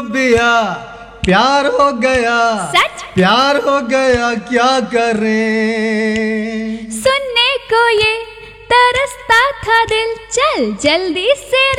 बिया प्यार हो गया, सच प्यार हो गया क्या करें। सुनने को ये तरसता था दिल, चल जल्दी से